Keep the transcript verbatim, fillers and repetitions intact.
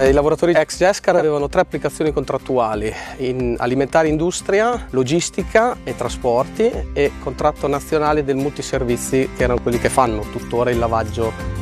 I lavoratori ex Gescar avevano tre applicazioni contrattuali: in alimentare industria, logistica e trasporti, e contratto nazionale del multiservizi, che erano quelli che fanno tuttora il lavaggio